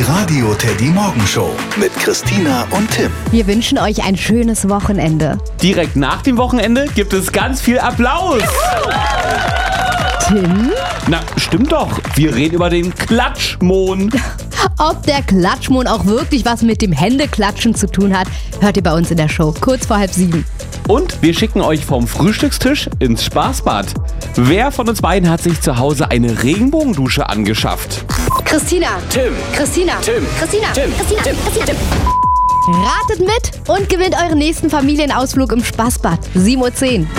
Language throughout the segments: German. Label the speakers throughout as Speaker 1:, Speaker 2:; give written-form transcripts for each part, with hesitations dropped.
Speaker 1: Radio Teddy Morgenshow mit Christina und Tim.
Speaker 2: Wir wünschen euch ein schönes Wochenende.
Speaker 3: Direkt nach dem Wochenende gibt es ganz viel Applaus.
Speaker 2: Tim?
Speaker 3: Na, stimmt doch. Wir reden über den Klatschmohn.
Speaker 2: Ob der Klatschmohn auch wirklich was mit dem Händeklatschen zu tun hat, hört ihr bei uns in der Show, kurz vor 6:30.
Speaker 3: Und wir schicken euch vom Frühstückstisch ins Spaßbad. Wer von uns beiden hat sich zu Hause eine Regenbogendusche angeschafft?
Speaker 2: Christina.
Speaker 3: Tim.
Speaker 2: Christina.
Speaker 3: Tim.
Speaker 2: Christina.
Speaker 3: Tim.
Speaker 2: Christina.
Speaker 3: Tim.
Speaker 2: Christina. Tim. Ratet mit und gewinnt euren nächsten Familienausflug im Spaßbad. 7:10 Uhr.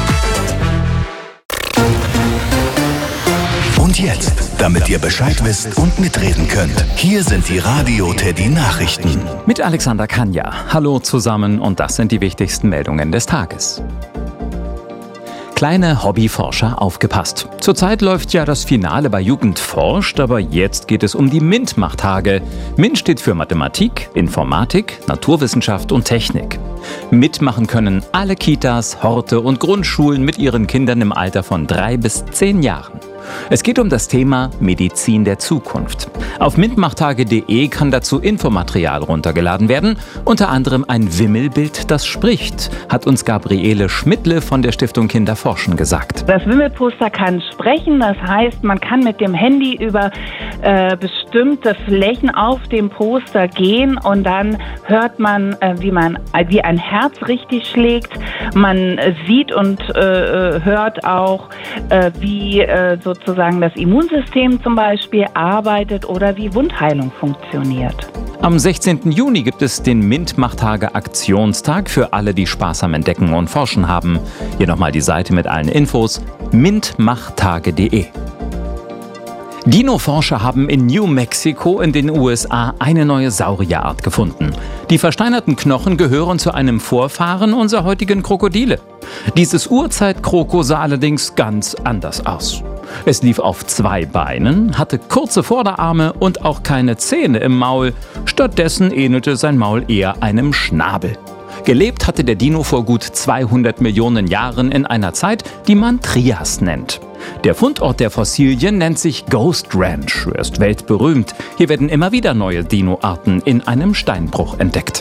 Speaker 1: Und jetzt, damit ihr Bescheid wisst und mitreden könnt, hier sind die Radio Teddy Nachrichten.
Speaker 4: Mit Alexander Kanja. Hallo zusammen und das sind die wichtigsten Meldungen des Tages. Kleine Hobbyforscher, aufgepasst. Zurzeit läuft ja das Finale bei Jugend forscht, aber jetzt geht es um die MINT-Machtage. MINT steht für Mathematik, Informatik, Naturwissenschaft und Technik. Mitmachen können alle Kitas, Horte und Grundschulen mit ihren Kindern im Alter von 3 bis 10 Jahren. Es geht um das Thema Medizin der Zukunft. Auf mintmachtage.de kann dazu Infomaterial runtergeladen werden, unter anderem ein Wimmelbild, das spricht, hat uns Gabriele Schmidtle von der Stiftung Kinderforschen gesagt.
Speaker 5: Das Wimmelposter kann sprechen, das heißt, man kann mit dem Handy über bestimmte Flächen auf dem Poster gehen und dann hört man, wie ein Herz richtig schlägt. Man sieht und hört auch, wie sozusagen das Immunsystem zum Beispiel arbeitet oder wie Wundheilung funktioniert.
Speaker 4: Am 16. Juni gibt es den MINT-Machtage-Aktionstag für alle, die Spaß am Entdecken und Forschen haben. Hier nochmal die Seite mit allen Infos: mintmachtage.de. Dino-Forscher haben in New Mexico in den USA eine neue Saurierart gefunden. Die versteinerten Knochen gehören zu einem Vorfahren unserer heutigen Krokodile. Dieses Urzeitkroko sah allerdings ganz anders aus. Es lief auf 2 Beinen, hatte kurze Vorderarme und auch keine Zähne im Maul. Stattdessen ähnelte sein Maul eher einem Schnabel. Gelebt hatte der Dino vor gut 200 Millionen Jahren in einer Zeit, die man Trias nennt. Der Fundort der Fossilien nennt sich Ghost Ranch. Er ist weltberühmt. Hier werden immer wieder neue Dino-Arten in einem Steinbruch entdeckt.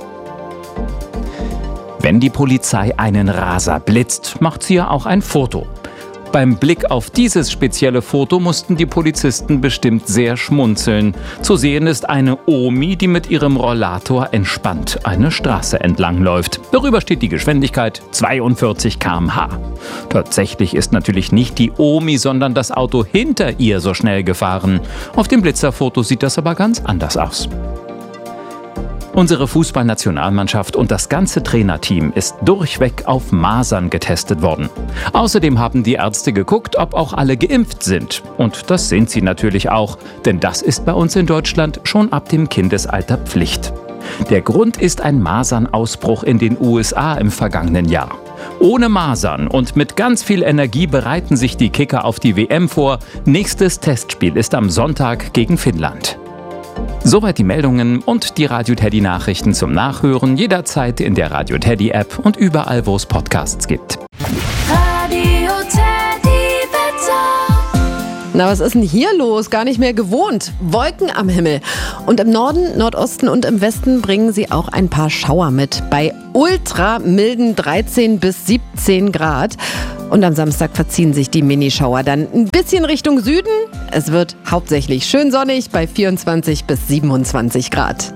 Speaker 4: Wenn die Polizei einen Raser blitzt, macht sie ja auch ein Foto. Beim Blick auf dieses spezielle Foto mussten die Polizisten bestimmt sehr schmunzeln. Zu sehen ist eine Omi, die mit ihrem Rollator entspannt eine Straße entlang läuft. Darüber steht die Geschwindigkeit 42 km/h. Tatsächlich ist natürlich nicht die Omi, sondern das Auto hinter ihr so schnell gefahren. Auf dem Blitzerfoto sieht das aber ganz anders aus. Unsere Fußballnationalmannschaft und das ganze Trainerteam ist durchweg auf Masern getestet worden. Außerdem haben die Ärzte geguckt, ob auch alle geimpft sind. Und das sind sie natürlich auch, denn das ist bei uns in Deutschland schon ab dem Kindesalter Pflicht. Der Grund ist ein Masernausbruch in den USA im vergangenen Jahr. Ohne Masern und mit ganz viel Energie bereiten sich die Kicker auf die WM vor. Nächstes Testspiel ist am Sonntag gegen Finnland. Soweit die Meldungen und die Radio Teddy Nachrichten zum Nachhören jederzeit in der Radio Teddy App und überall, wo es Podcasts gibt.
Speaker 6: Radio Teddy Wetter.
Speaker 7: Na, was ist denn hier los? Gar nicht mehr gewohnt. Wolken am Himmel. Und im Norden, Nordosten und im Westen bringen sie auch ein paar Schauer mit. Bei ultra milden 13 bis 17 Grad. Und am Samstag verziehen sich die Minischauer dann ein bisschen Richtung Süden. Es wird hauptsächlich schön sonnig bei 24 bis 27 Grad.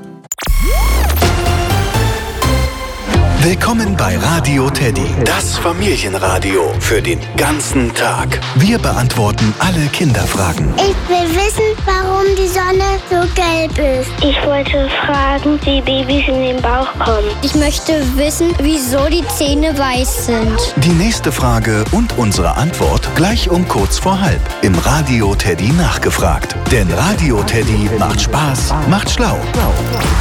Speaker 1: Willkommen bei Radio Teddy, das Familienradio für den ganzen Tag. Wir beantworten alle Kinderfragen.
Speaker 8: Ich will wissen, warum die Sonne so gelb ist.
Speaker 9: Ich wollte fragen, wie Babys in den Bauch kommen.
Speaker 8: Ich möchte wissen, wieso die Zähne weiß sind.
Speaker 1: Die nächste Frage und unsere Antwort gleich um kurz vor 12:30 im Radio Teddy nachgefragt. Denn Radio Teddy macht Spaß, macht schlau.